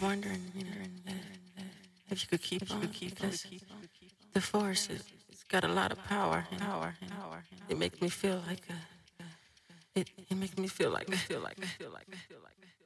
wondering, if you could keep on, because the force it's got a lot of power, it makes me feel like it makes me feel like.